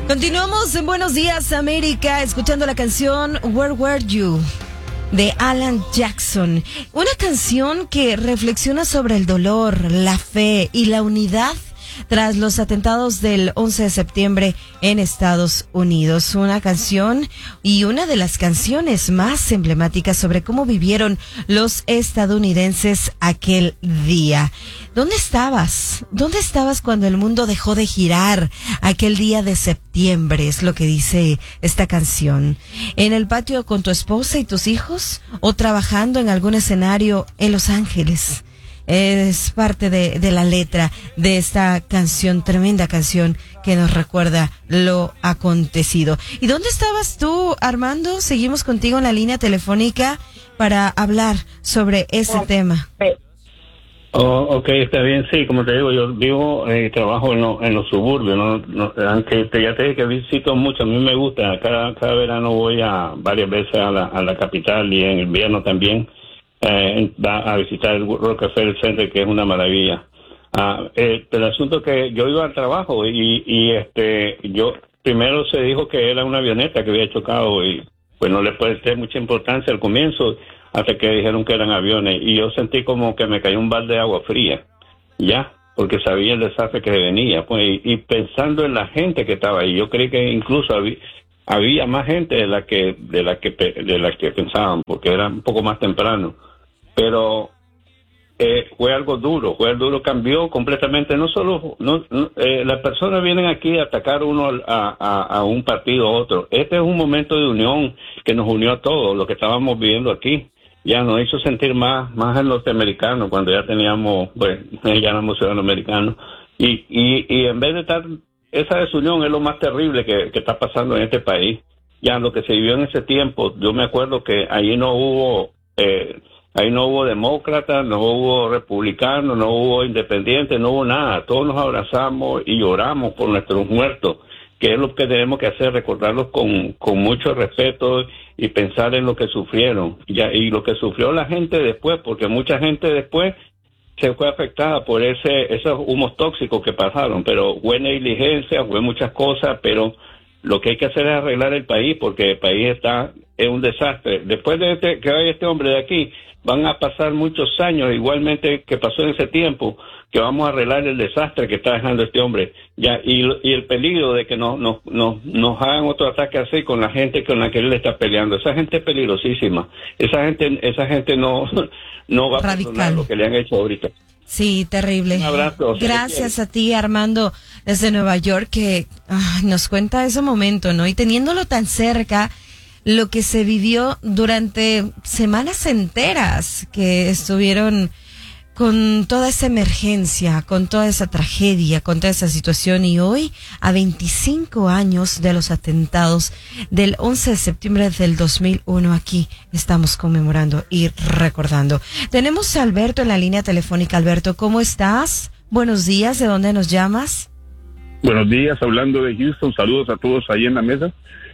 Continuamos en Buenos Días América, escuchando la canción Where Were You de Alan Jackson. Una canción que reflexiona sobre el dolor, la fe y la unidad tras los atentados del 11 de septiembre en Estados Unidos. Una canción y una de las canciones más emblemáticas sobre cómo vivieron los estadounidenses aquel día. ¿Dónde estabas? ¿Dónde estabas cuando el mundo dejó de girar aquel día de septiembre? Es lo que dice esta canción. ¿En el patio con tu esposa y tus hijos? ¿O trabajando en algún escenario en Los Ángeles? Es parte de la letra de esta canción, tremenda canción que nos recuerda lo acontecido. ¿Y dónde estabas tú, Armando? Seguimos contigo en la línea telefónica para hablar sobre ese tema. Oh, ok, está bien. Sí, como te digo, yo vivo y trabajo en los suburbios, aunque ya te dije que visito mucho. A mí me gusta, cada verano voy varias veces a la capital y en invierno también. A visitar el Rockefeller Center, que es una maravilla. El asunto es que yo iba al trabajo y yo primero se dijo que era una avioneta que había chocado y pues no le puede ser mucha importancia al comienzo hasta que dijeron que eran aviones y yo sentí como que me cayó un balde de agua fría, ya, porque sabía el desastre que venía, pues, y pensando en la gente que estaba ahí, yo creí que incluso había más gente de la que pensaban, porque era un poco más temprano. Pero fue algo duro, cambió completamente. Las personas vienen aquí a atacar uno a un partido u otro. Este es un momento de unión que nos unió a todos, lo que estábamos viviendo aquí. Ya nos hizo sentir más en norteamericanos cuando ya teníamos, pues, ya éramos ciudadanos americanos. Y en vez de estar, esa desunión es lo más terrible que está pasando en este país. Ya lo que se vivió en ese tiempo, yo me acuerdo que ahí no hubo demócratas, no hubo republicanos, no hubo independientes, no hubo nada. Todos nos abrazamos y lloramos por nuestros muertos, que es lo que tenemos que hacer, recordarlos con mucho respeto y pensar en lo que sufrieron. Y lo que sufrió la gente después, porque mucha gente después se fue afectada por esos humos tóxicos que pasaron, pero fue negligencia, fue muchas cosas, pero lo que hay que hacer es arreglar el país, porque el país está en un desastre. Después de que vaya este hombre de aquí, van a pasar muchos años, igualmente que pasó en ese tiempo, que vamos a arreglar el desastre que está dejando este hombre. Ya, y el peligro de que nos hagan otro ataque así con la gente con la que él está peleando. Esa gente es peligrosísima. Esa gente no va a perdonar lo que le han hecho ahorita. Sí, terrible. Un abrazo. Gracias a ti, Armando, desde Nueva York, que nos cuenta ese momento, ¿no? Y teniéndolo tan cerca, lo que se vivió durante semanas enteras que estuvieron con toda esa emergencia, con toda esa tragedia, con toda esa situación. Y hoy, a 25 años de los atentados del 11 de septiembre del 2001, aquí estamos conmemorando y recordando. Tenemos a Alberto en la línea telefónica. Alberto, ¿cómo estás? Buenos días, ¿de dónde nos llamas? Buenos días, hablando de Houston, saludos a todos ahí en la mesa.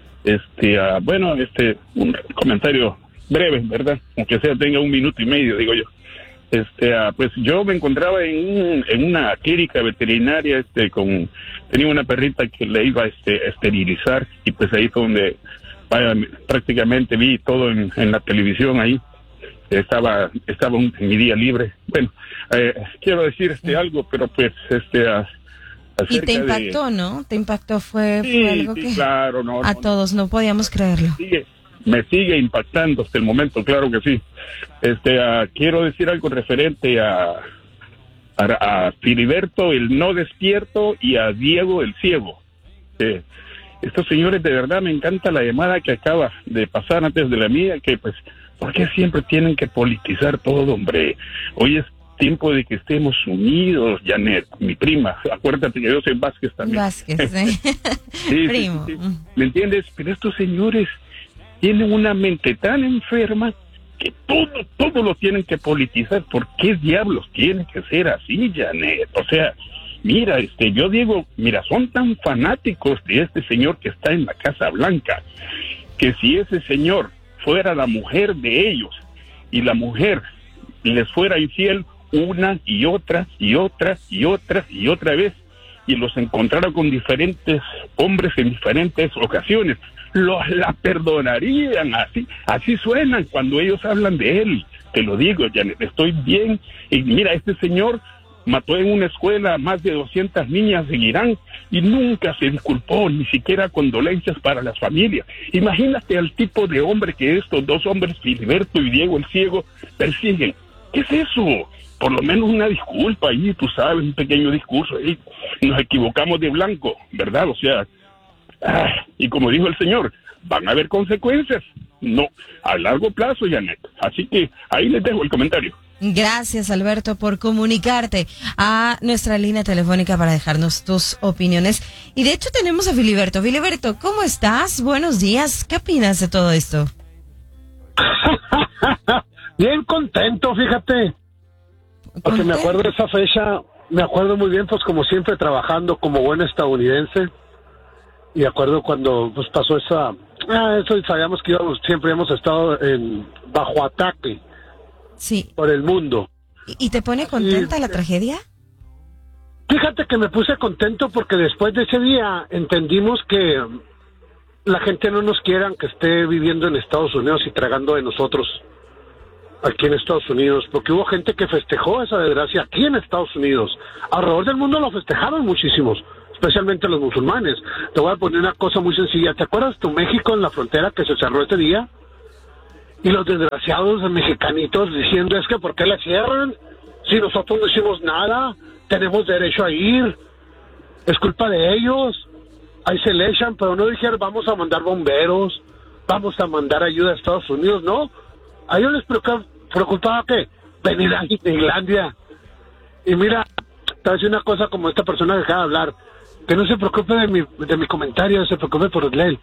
Un comentario breve, ¿verdad? Aunque sea tenga 1 minuto y medio, digo yo. Pues yo me encontraba en una clínica veterinaria, tenía una perrita que le iba a esterilizar, y pues ahí fue donde prácticamente vi todo en la televisión ahí. Estaba en mi día libre. Bueno, quiero decir algo, pero pues y te impactó, ¿no? Te impactó, fue algo que claro, todos no podíamos creerlo. Me sigue impactando hasta el momento, claro que sí. Quiero decir algo referente a Filiberto el no despierto y a Diego el ciego. Estos señores, de verdad me encanta la llamada que acaba de pasar antes de la mía, que pues, ¿por qué siempre tienen que politizar todo, hombre? Hoy es tiempo de que estemos unidos, Janet, mi prima. Acuérdate que yo soy Vázquez también. Vázquez, sí. Primo. Sí. ¿Me entiendes? Pero estos señores tienen una mente tan enferma que todo lo tienen que politizar. ¿Por qué diablos tiene que ser así, Janet? O sea, mira, yo digo, son tan fanáticos de este señor que está en la Casa Blanca, que si ese señor fuera la mujer de ellos y la mujer les fuera infiel una y otra vez, y los encontrara con diferentes hombres en diferentes ocasiones, la perdonarían, así suenan cuando ellos hablan de él. Te lo digo, Janet, estoy bien. Y mira, este señor mató en una escuela a más de 200 niñas en Irán y nunca se disculpó, ni siquiera condolencias para las familias. Imagínate al tipo de hombre que estos dos hombres, Filiberto y Diego el Ciego, persiguen. ¿Qué es eso? Por lo menos una disculpa ahí, tú sabes, un pequeño discurso ahí. Nos equivocamos de blanco, ¿verdad? O sea, y como dijo el señor, van a haber consecuencias. No, a largo plazo, Janet. Así que ahí les dejo el comentario. Gracias, Alberto, por comunicarte a nuestra línea telefónica para dejarnos tus opiniones. Y de hecho tenemos a Filiberto. Filiberto, ¿cómo estás? Buenos días. ¿Qué opinas de todo esto? Bien contento, fíjate. Porque me acuerdo de esa fecha, me acuerdo muy bien, pues como siempre trabajando como buen estadounidense. Y acuerdo cuando pues pasó eso sabíamos que siempre hemos estado bajo ataque. Sí. Por el mundo. ¿Y te pone contenta la tragedia? Fíjate que me puse contento porque después de ese día entendimos que la gente no nos quiere que esté viviendo en Estados Unidos y tragando de nosotros aquí en Estados Unidos, porque hubo gente que festejó esa desgracia aquí en Estados Unidos. Alrededor del mundo lo festejaron muchísimos, especialmente los musulmanes. Te voy a poner una cosa muy sencilla. ¿Te acuerdas tu México en la frontera que se cerró ese día? Y los desgraciados mexicanitos diciendo, es que ¿por qué la cierran? Si nosotros no hicimos nada, tenemos derecho a ir, es culpa de ellos. Ahí se le echan, pero no dijeron, vamos a mandar bomberos, vamos a mandar ayuda a Estados Unidos, ¿no? A ellos les preocupaba que venir a Islandia. Y mira, te voy a decir una cosa como esta persona que acaba de hablar, que no se preocupe de mi comentario, se preocupe por él.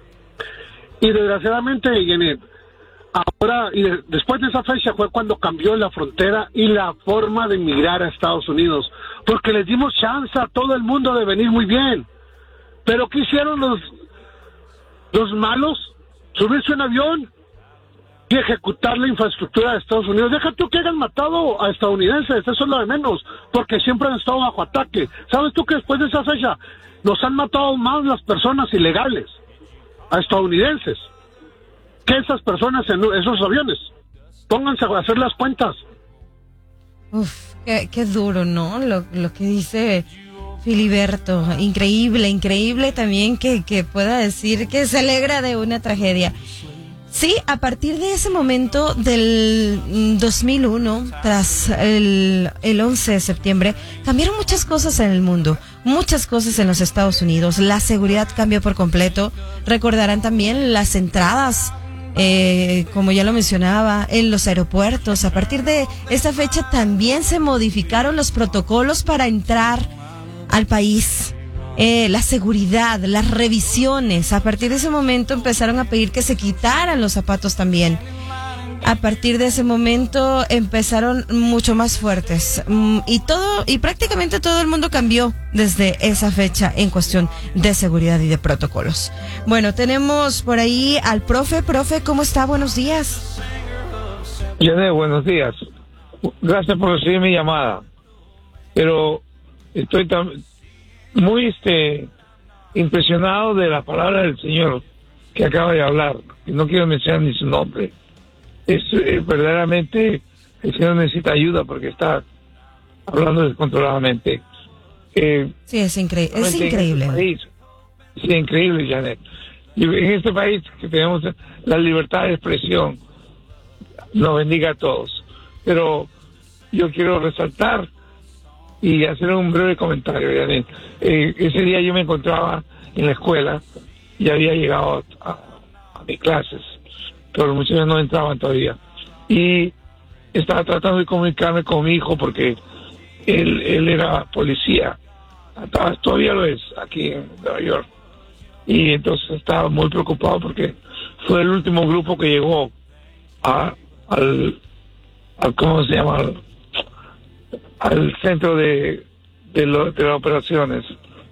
Y desgraciadamente, Janet, ahora, y después de esa fecha fue cuando cambió la frontera y la forma de emigrar a Estados Unidos, porque les dimos chance a todo el mundo de venir muy bien. Pero ¿qué hicieron los malos? Subirse un avión y ejecutar la infraestructura de Estados Unidos. Deja tú que hayan matado a estadounidenses, eso es lo de menos, porque siempre han estado bajo ataque. ¿Sabes tú que después de esa fecha nos han matado más las personas ilegales a estadounidenses que esas personas en esos aviones? Pónganse a hacer las cuentas. Uf, qué duro, ¿no? Lo que dice Filiberto. Increíble también que pueda decir que se alegra de una tragedia. Sí, a partir de ese momento del 2001, tras el 11 de septiembre, cambiaron muchas cosas en el mundo, muchas cosas en los Estados Unidos. La seguridad cambió por completo. Recordarán también las entradas, como ya lo mencionaba, en los aeropuertos. A partir de esa fecha también se modificaron los protocolos para entrar al país. La seguridad, las revisiones. A partir de ese momento empezaron a pedir que se quitaran los zapatos también. A partir de ese momento empezaron mucho más fuertes. Y prácticamente todo el mundo cambió desde esa fecha en cuestión de seguridad y de protocolos. Bueno, tenemos por ahí al profe. Profe, ¿cómo está? Buenos días. Janet, buenos días. Gracias por recibir mi llamada. Pero estoy muy impresionado de la palabra del señor que acaba de hablar, y no quiero mencionar ni su nombre. Verdaderamente el señor necesita ayuda porque está hablando descontroladamente. Sí, es increíble. Sí, increíble, Janet. Y en este país que tenemos la libertad de expresión, nos bendiga a todos. Pero yo quiero resaltar y hacer un breve comentario, Janet. Ese día yo me encontraba en la escuela y había llegado a mis clases, pero los muchachos no entraban todavía. Y estaba tratando de comunicarme con mi hijo porque él era policía, todavía lo es aquí en Nueva York. Y entonces estaba muy preocupado porque fue el último grupo que llegó al ¿cómo se llama? Al centro de las operaciones.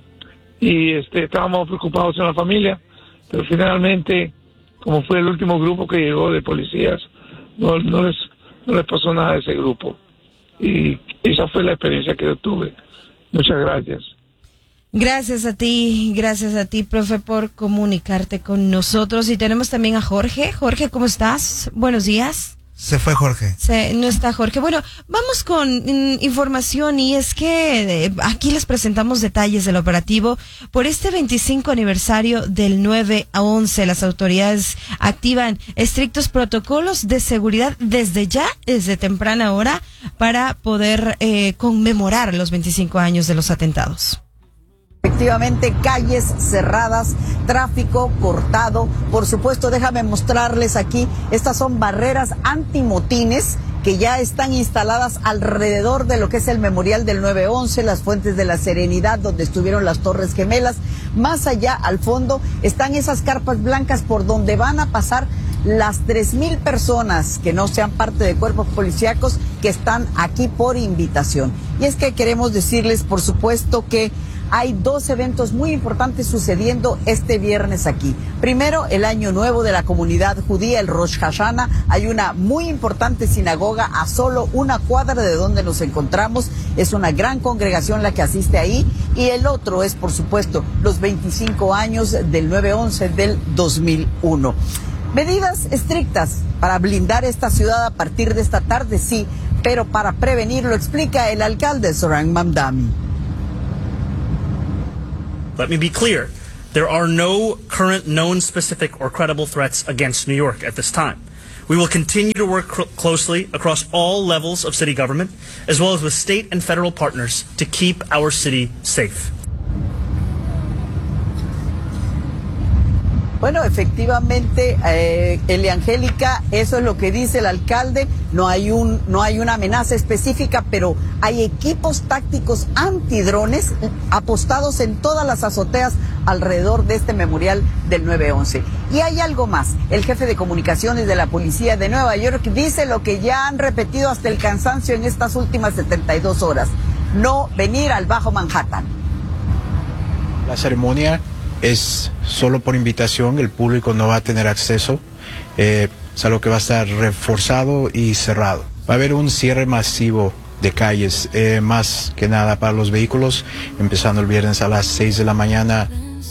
Y estábamos preocupados en la familia, pero finalmente, como fue el último grupo que llegó de policías, no les pasó nada a ese grupo. Y esa fue la experiencia que yo tuve. Muchas gracias. Gracias a ti, profe, por comunicarte con nosotros. Y tenemos también a Jorge. Jorge, ¿cómo estás? Buenos días. Se fue Jorge. No está Jorge. Bueno, vamos con información, y es que aquí les presentamos detalles del operativo. Por este 25 aniversario del 9/11, las autoridades activan estrictos protocolos de seguridad desde temprana hora, para poder conmemorar los 25 años de los atentados. Efectivamente, calles cerradas, tráfico cortado. Por supuesto, déjame mostrarles aquí, estas son barreras antimotines que ya están instaladas alrededor de lo que es el memorial del 9/11, las Fuentes de la Serenidad, donde estuvieron las Torres Gemelas. Más allá, al fondo, están esas carpas blancas por donde van a pasar las 3,000 personas que no sean parte de cuerpos policíacos, que están aquí por invitación. Y es que queremos decirles, por supuesto, que hay 2 eventos muy importantes sucediendo este viernes aquí. Primero, el Año Nuevo de la comunidad judía, el Rosh Hashanah. Hay una muy importante sinagoga a solo una cuadra de donde nos encontramos. Es una gran congregación la que asiste ahí. Y el otro es, por supuesto, los 25 años del 9/11 del 2001. Medidas estrictas para blindar esta ciudad a partir de esta tarde, sí, pero para prevenirlo, explica el alcalde Zoran Mamdani. Let me be clear. There are no current known specific or credible threats against New York at this time. We will continue to work closely across all levels of city government, as well as with state and federal partners, to keep our city safe. Bueno, efectivamente, Eliangélica, eso es lo que dice el alcalde. No hay una amenaza específica, pero hay equipos tácticos antidrones apostados en todas las azoteas alrededor de este memorial del 9/11. Y hay algo más. El jefe de comunicaciones de la policía de Nueva York dice lo que ya han repetido hasta el cansancio en estas últimas 72 horas. No venir al Bajo Manhattan. La ceremonia es solo por invitación, el público no va a tener acceso, es algo que va a estar reforzado y cerrado. Va a haber un cierre masivo de calles, más que nada para los vehículos, empezando el viernes a las 6 de la mañana.